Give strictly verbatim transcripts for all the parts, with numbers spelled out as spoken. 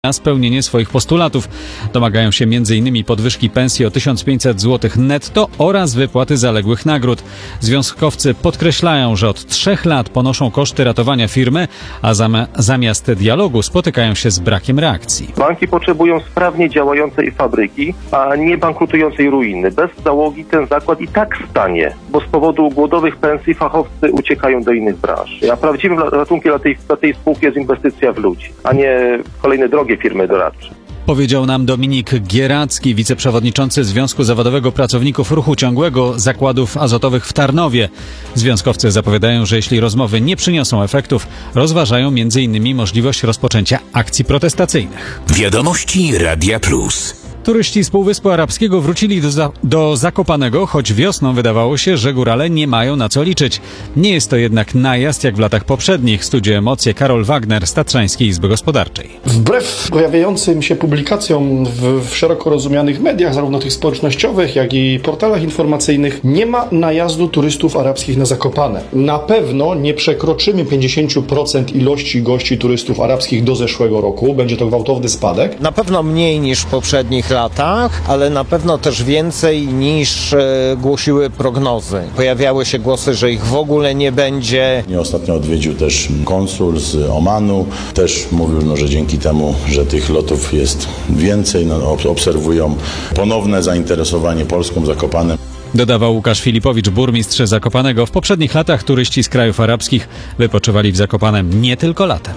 na spełnienie swoich postulatów. Domagają się między innymi podwyżki pensji o tysiąc pięćset złotych netto oraz wypłaty zaległych nagród. Związkowcy podkreślają, że od trzech lat ponoszą koszty ratowania firmy, a zam- zamiast dialogu spotykają się z brakiem reakcji. Banki potrzebują sprawnie działającej fabryki, a nie bankrutującej ruiny. Bez załogi ten zakład i tak stanie, bo z powodu głodowych pensji fachowcy uciekają do innych branż. A prawdziwym ratunkiem dla tej, dla tej spółki jest inwestycja w ludzi, a nie kolejne drogie firmy doradcze. Powiedział nam Dominik Gieracki, wiceprzewodniczący Związku Zawodowego Pracowników Ruchu Ciągłego Zakładów Azotowych w Tarnowie. Związkowcy zapowiadają, że jeśli rozmowy nie przyniosą efektów, rozważają między innymi możliwość rozpoczęcia akcji protestacyjnych. Wiadomości Radia Plus. Turyści z Półwyspu Arabskiego wrócili do, za- do Zakopanego, choć wiosną wydawało się, że górale nie mają na co liczyć. Nie jest to jednak najazd jak w latach poprzednich. Studio Emocje Karol Wagner z Tatrzańskiej Izby Gospodarczej. Wbrew pojawiającym się publikacjom w, w szeroko rozumianych mediach, zarówno tych społecznościowych, jak i portalach informacyjnych, nie ma najazdu turystów arabskich na Zakopane. Na pewno nie przekroczymy pięćdziesiąt procent ilości gości turystów arabskich do zeszłego roku. Będzie to gwałtowny spadek. Na pewno mniej niż w poprzednich latach, ale na pewno też więcej niż e, głosiły prognozy. Pojawiały się głosy, że ich w ogóle nie będzie. Mnie ostatnio odwiedził też konsul z Omanu. Też mówił, no, że dzięki temu, że tych lotów jest więcej, no, obserwują ponowne zainteresowanie Polską, Zakopanem. Dodawał Łukasz Filipowicz, burmistrz Zakopanego. W poprzednich latach turyści z krajów arabskich wypoczywali w Zakopanem nie tylko latem.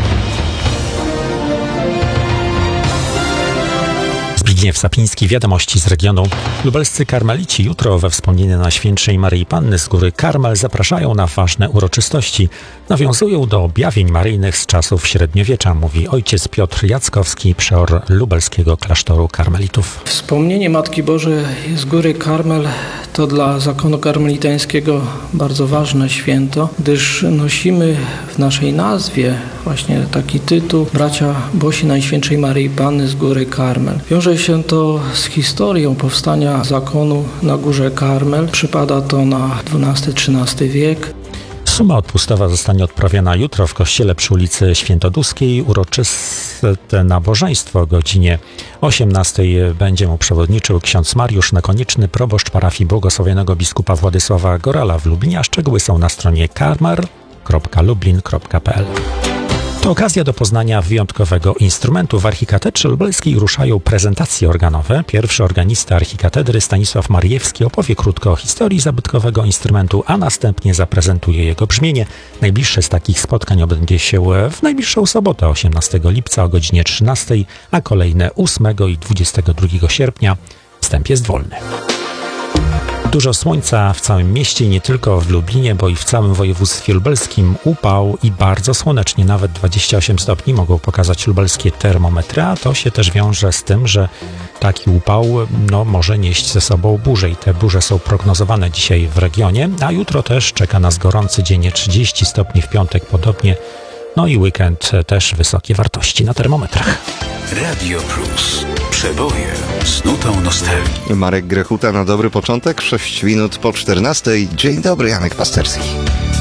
Zbigniew Sapiński, wiadomości z regionu. Lubelscy karmelici jutro we wspomnienie Najświętszej Maryi Panny z Góry Karmel zapraszają na ważne uroczystości. Nawiązują do objawień maryjnych z czasów średniowiecza, mówi ojciec Piotr Jackowski, przeor lubelskiego klasztoru karmelitów. Wspomnienie Matki Bożej z Góry Karmel to dla zakonu karmelitańskiego bardzo ważne święto, gdyż nosimy w naszej nazwie właśnie taki tytuł Bracia Bosi Najświętszej Maryi Panny z Góry Karmel. Wiąże się to z historią powstania zakonu na Górze Karmel. Przypada to na dwunasty-trzynasty wiek. Suma odpustowa zostanie odprawiona jutro w kościele przy ulicy Świętoduskiej. Uroczyste nabożeństwo o godzinie osiemnastej będzie mu przewodniczył ksiądz Mariusz Nakonieczny, proboszcz parafii błogosławionego biskupa Władysława Gorala w Lublinie, a szczegóły są na stronie karmel kropka lublin kropka p l. To okazja do poznania wyjątkowego instrumentu. W Archikatedrze Lubelskiej ruszają prezentacje organowe. Pierwszy organista archikatedry Stanisław Marjewski opowie krótko o historii zabytkowego instrumentu, a następnie zaprezentuje jego brzmienie. Najbliższe z takich spotkań odbędzie się w najbliższą sobotę, osiemnastego lipca o godzinie trzynastej, a kolejne ósmego i dwudziestego drugiego sierpnia. Wstęp jest wolny. Dużo słońca w całym mieście i nie tylko w Lublinie, bo i w całym województwie lubelskim upał i bardzo słonecznie, nawet dwadzieścia osiem stopni mogą pokazać lubelskie termometry, a to się też wiąże z tym, że taki upał no, może nieść ze sobą burze i te burze są prognozowane dzisiaj w regionie, a jutro też czeka nas gorący dzień, trzydzieści stopni, w piątek podobnie, no i weekend też wysokie wartości na termometrach. Radio Plus. Przeboje z nutą nostalgii. Marek Grechuta na dobry początek, sześć minut po czternastej. Dzień dobry, Janek Pasterski.